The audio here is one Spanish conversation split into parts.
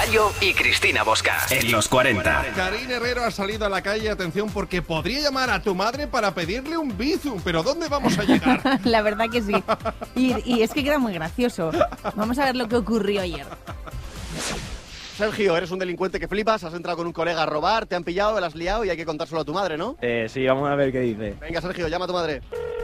Mayo y Cristina Bosca. En los 40. Karine Herrero ha salido a la calle, atención, porque podría llamar a tu madre para pedirle un bizum. ¿Pero dónde vamos a llegar? La verdad que sí. Y es que queda muy gracioso. Vamos a ver lo que ocurrió ayer. Sergio, eres un delincuente que flipas, has entrado con un colega a robar, te han pillado, la has liado y hay que contárselo a tu madre, ¿no? Sí, vamos a ver qué dice. Venga, Sergio, llama a tu madre.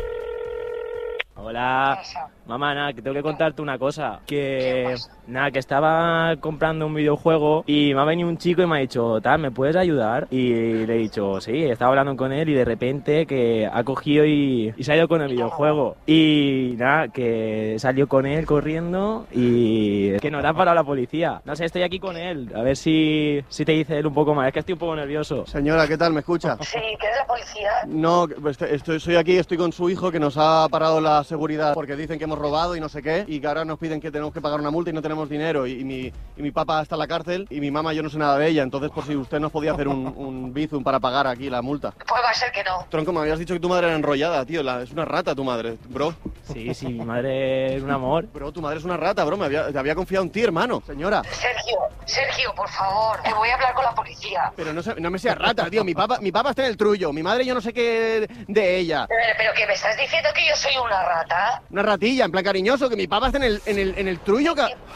Hola, mamá, nada, que tengo que contarte una cosa. Que estaba comprando un videojuego y me ha venido un chico y me ha dicho, tal, ¿me puedes ayudar? Y le he dicho, sí, estaba hablando con él y de repente que ha cogido y se ha ido con el videojuego. Y nada, que salió con él corriendo y que nos ha parado la policía. No sé, estoy aquí con él, a ver si te dice él un poco más, es que estoy un poco nervioso. Señora, ¿qué tal? ¿Me escucha? Sí, ¿que es la policía? No, soy aquí, estoy con su hijo que nos ha parado la seguridad porque dicen que hemos robado y no sé qué y que ahora nos piden que tenemos que pagar una multa y no tenemos dinero y mi papá está en la cárcel y mi mamá yo no sé nada de ella, entonces por si usted nos podía hacer un bizum para pagar aquí la multa. Pues va a ser que no. Tronco, me habías dicho que tu madre era enrollada, tío, es una rata tu madre, bro. Sí, mi madre es un amor. Bro, tu madre es una rata, bro, te había confiado en ti, hermano. Señora. Sergio, por favor, te voy a hablar con la policía. Pero no me seas rata, tío, mi papá está en el trullo, mi madre yo no sé qué de ella. Pero que me estás diciendo que yo soy una rata. Una ratilla, en plan cariñoso, que mi papá está en el trullo.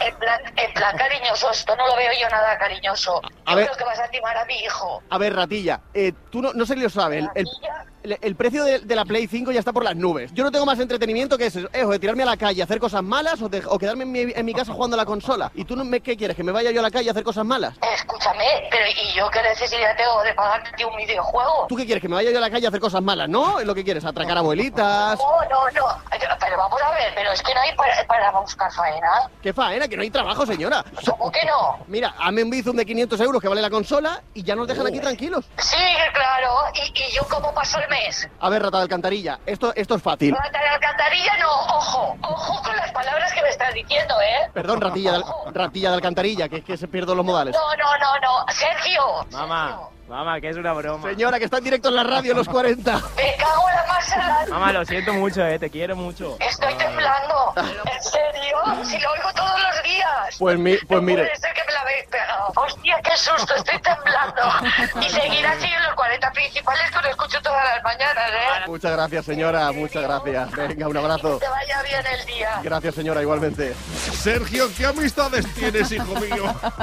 En plan cariñoso, esto no lo veo yo nada cariñoso. A ver, creo que vas a timar a mi hijo. A ver, ratilla, tú no sé si lo sabes, el precio de la Play 5 ya está por las nubes. Yo no tengo más entretenimiento que eso, de tirarme a la calle a hacer cosas malas o quedarme en mi casa jugando a la consola. ¿Y tú qué quieres, que me vaya yo a la calle a hacer cosas malas? Escúchame, pero ¿y yo qué necesidad tengo de pagarte un videojuego? ¿Tú qué quieres, que me vaya yo a la calle a hacer cosas malas, no? ¿Es lo que quieres, atracar abuelitas? No, pero vamos a ver, pero es que no hay para buscar faena. ¿Qué faena? Que no hay trabajo, señora. ¿Cómo que no? Mira, hazme un bizum de 500 euros que vale la consola y ya nos dejan aquí tranquilos. Sí, claro, ¿y yo cómo paso el mes? A ver, rata de alcantarilla, esto es fácil. Rata de alcantarilla no, ojo con las palabras que me estás diciendo, ¿eh? Perdón, ratilla de alcantarilla, que es que se pierden los modales. No, Sergio. Mamá, que es una broma. Señora, que está en directo en la radio, los 40. Me cago en la masa. Mamá, lo siento mucho, te quiero mucho. Estoy temblando. ¿En serio? Si lo oigo todos los días. Pues mire. Puede ser que me la habéis pegado. Hostia, qué susto, estoy temblando. Y seguir así en los 40 principales que lo escucho todas las mañanas, ¿eh? Muchas gracias, señora, muchas gracias. Venga, un abrazo. Que te vaya bien el día. Gracias, señora, igualmente. Sergio, ¿qué amistades tienes, hijo mío?